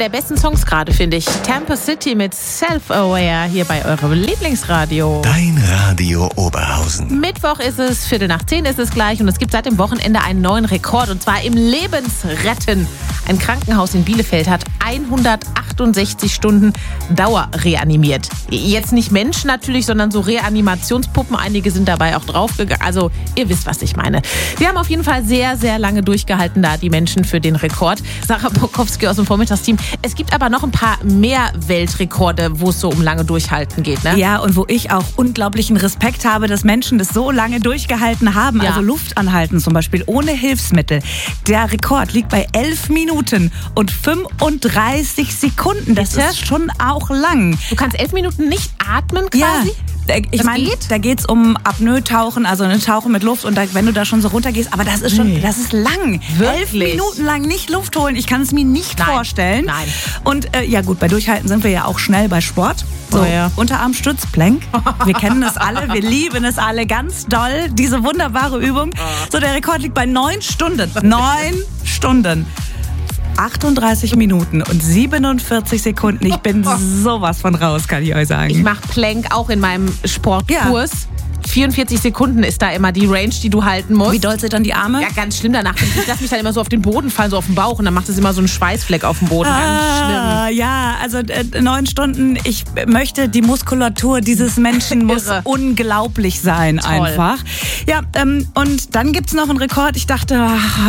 der besten Songs gerade, finde ich. Tampa City mit Self-Aware hier bei eurem Lieblingsradio. Dein Radio Oberhausen. Mittwoch ist es, 9:15 ist es gleich und es gibt seit dem Wochenende einen neuen Rekord und zwar im Lebensretten. Ein Krankenhaus in Bielefeld hat 168 Stunden dauerreanimiert. Jetzt nicht Menschen natürlich, sondern so Reanimationspuppen. Einige sind dabei auch draufgegangen. Also ihr wisst, was ich meine. Wir haben auf jeden Fall sehr, sehr lange durchgehalten da, die Menschen für den Rekord. Sarah Bukowski aus dem Vormittagsteam. Es gibt aber noch ein paar mehr Weltrekorde, wo es so um lange Durchhalten geht, ne? Ja, und wo ich auch unglaublichen Respekt habe, dass Menschen das so lange durchgehalten haben. Ja. Also Luft anhalten zum Beispiel ohne Hilfsmittel. Der Rekord liegt bei 11 Minuten und 35 Sekunden. Das Bitte? ist schon auch lang. Du kannst 11 Minuten nicht atmen quasi? Ja. Ich meine, da geht's um Apnoe-Tauchen, also ein Tauchen mit Luft und wenn du da schon so runtergehst, aber das ist schon, das ist lang. Wirklich? 11 Minuten lang nicht Luft holen, ich kann es mir nicht vorstellen. Nein. Und ja gut, bei Durchhalten sind wir ja auch schnell bei Sport. So, Oh ja. Unterarmstütz, Plank. Wir kennen es alle, wir lieben es alle ganz doll, diese wunderbare Übung. So, der Rekord liegt bei 9 Stunden. 9 Stunden. 38 Minuten und 47 Sekunden. Ich bin sowas von raus, kann ich euch sagen. Ich mache Plank auch in meinem Sportkurs. 44 Sekunden ist da immer die Range, die du halten musst. Wie doll sind dann die Arme? Ja, ganz schlimm danach. Ich lasse mich dann immer so auf den Boden fallen, so auf den Bauch und dann macht es immer so einen Schweißfleck auf dem Boden. Ganz schlimm. Ja, also 9 Stunden. Ich möchte, die Muskulatur dieses Menschen muss Irre. unglaublich sein. Toll. Einfach. Ja, und dann gibt's noch einen Rekord. Ich dachte,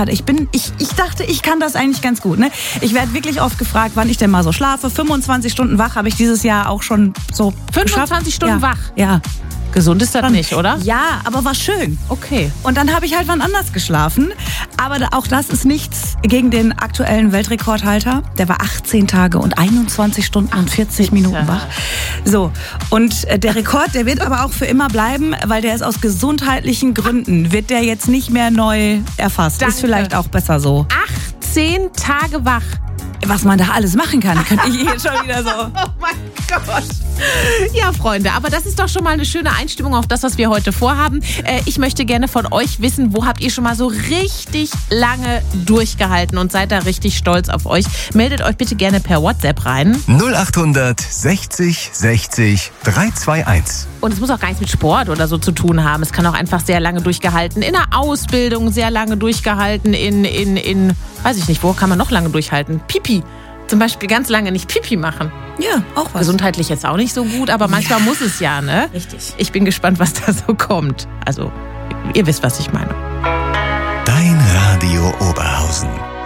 ich kann das eigentlich ganz gut. Ne? Ich werde wirklich oft gefragt, wann ich denn mal so schlafe. 25 Stunden wach habe ich dieses Jahr auch schon so 25 geschafft. Stunden Ja. wach? Ja. Gesund ist das nicht, oder? Ja, aber war schön. Okay. Und dann habe ich halt wann anders geschlafen. Aber auch das ist nichts gegen den aktuellen Weltrekordhalter. Der war 18 Tage und 21 Stunden und 40 Minuten wach. So, und der Rekord, der wird aber auch für immer bleiben, weil der ist aus gesundheitlichen Gründen, wird der jetzt nicht mehr neu erfasst. Danke. Ist vielleicht auch besser so. 18 Tage wach. Was man da alles machen kann, könnte ich jetzt schon wieder so. Oh mein Gott. Ja, Freunde, aber das ist doch schon mal eine schöne Einstimmung auf das, was wir heute vorhaben. Ich möchte gerne von euch wissen, wo habt ihr schon mal so richtig lange durchgehalten und seid da richtig stolz auf euch? Meldet euch bitte gerne per WhatsApp rein. 0800 60 60 321. Und es muss auch gar nichts mit Sport oder so zu tun haben. Es kann auch einfach sehr lange durchgehalten. In der Ausbildung sehr lange durchgehalten. In weiß ich nicht, wo kann man noch lange durchhalten? Pipi. Zum Beispiel ganz lange nicht Pipi machen. Ja, auch was. Gesundheitlich jetzt auch nicht so gut, aber manchmal muss es ja, ne? Richtig. Ich bin gespannt, was da so kommt. Also, ihr wisst, was ich meine. Dein Radio Oberhausen.